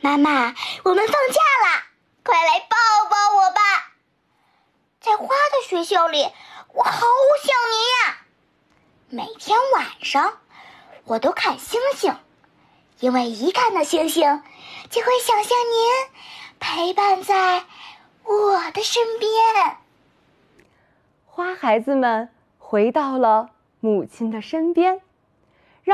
妈妈，我们放假啦，快来抱抱我吧！在花的学校里，我好想您呀！每天晚上，我都看星星，因为一看到星星，就会想象您陪伴在我的身边。 花孩子们回到了母亲的身边，